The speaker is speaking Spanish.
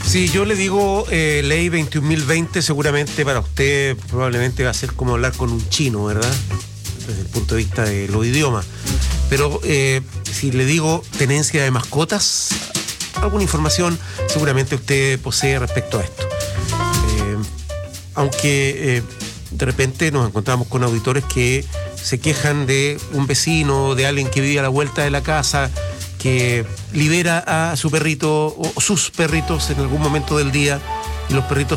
Si yo le digo ley 21.020, seguramente para usted probablemente va a ser como hablar con un chino, ¿verdad? Desde el punto de vista de los idiomas. Pero si le digo tenencia de mascotas, alguna información seguramente usted posee respecto a esto. Aunque de repente nos encontramos con auditores que se quejan de un vecino, de alguien que vive a la vuelta de la casa, que libera a su perrito o sus perritos en algún momento del día y los perritos